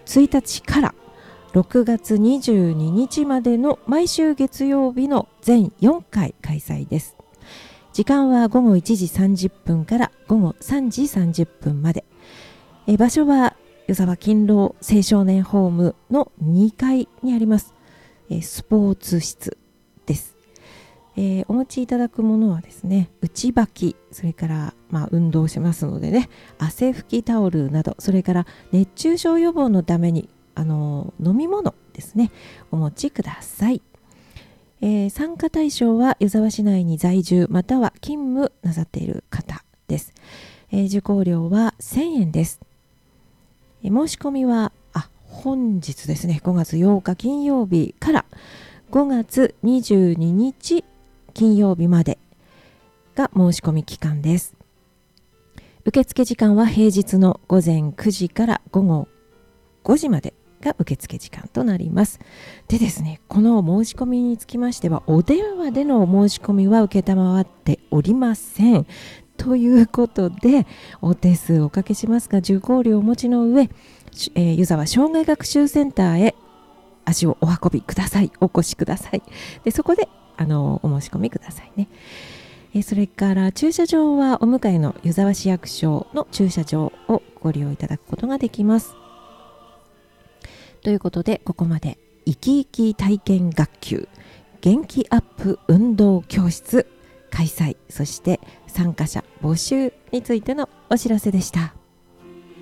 1日から6月22日までの毎週月曜日の全4回開催です。時間は午後1時30分から午後3時30分まで。場所は湯沢勤労青少年ホームの2階にあります、スポーツ室です。お持ちいただくものはですね、内履き、それから運動しますのでね、汗拭きタオルなど、それから熱中症予防のために飲み物ですね、お持ちください。参加対象は湯沢市内に在住または勤務なさっている方です。受講料は1000円です。申し込みは本日ですね、5月8日金曜日から5月22日金曜日までが申し込み期間です。受付時間は平日の午前9時から午後5時までが受付時間となります。でですね、この申し込みにつきましては、お電話での申し込みは承っておりません。ということで、お手数おかけしますが、受講料をお持ちの上、湯沢障害学習センターへ足をお運びください。お越しください。で、そこでお申し込みくださいね。それから駐車場はお向かいの湯沢市役所の駐車場をご利用いただくことができます。ということで、ここまで生き生き体験学級元気アップ運動教室開催、そして参加者募集についてのお知らせでした。